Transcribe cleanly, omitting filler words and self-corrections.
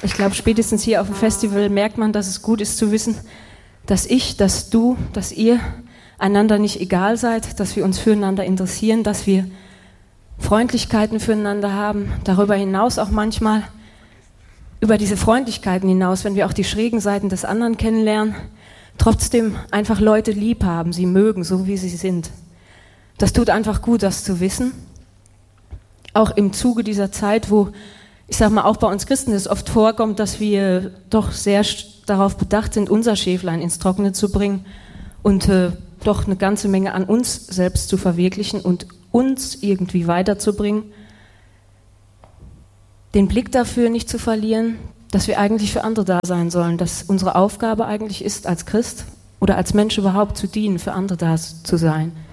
Ich glaube, spätestens hier auf dem Festival merkt man, dass es gut ist zu wissen, dass ich, dass du, dass ihr einander nicht egal seid, dass wir uns füreinander interessieren, dass wir Freundlichkeiten füreinander haben, darüber hinaus auch manchmal, über diese Freundlichkeiten hinaus, wenn wir auch die schrägen Seiten des anderen kennenlernen, trotzdem einfach Leute lieb haben, sie mögen, so wie sie sind. Das tut einfach gut, das zu wissen. Auch im Zuge dieser Zeit, wo, ich sag mal, auch bei uns Christen es oft vorkommt, dass wir doch sehr darauf bedacht sind, unser Schäflein ins Trockene zu bringen und doch eine ganze Menge an uns selbst zu verwirklichen und uns irgendwie weiterzubringen. Den Blick dafür nicht zu verlieren, dass wir eigentlich für andere da sein sollen, dass unsere Aufgabe eigentlich ist, als Christ oder als Mensch überhaupt zu dienen, für andere da zu sein.